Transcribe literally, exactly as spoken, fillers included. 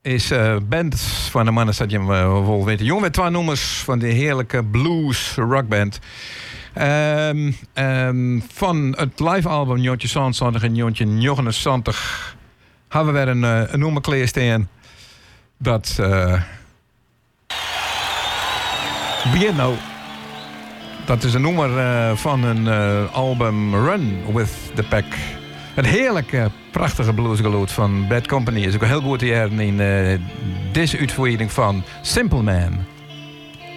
is uh, band van de mannen dat je hem uh, wel weet. Jong met twee nummers van die heerlijke blues rockband. Um, um, van het live album negentien zevenenzeventig en negentien negenenzeventig hebben we weer een, uh, een nummer klaarstaan. Dat uh, begint nou. Dat is een nummer uh, van een uh, album Run with the Pack. Een heerlijke, prachtige bluesgeluid van Bad Company is ook heel goed te horen in uh, deze uitvoering van Simple Man.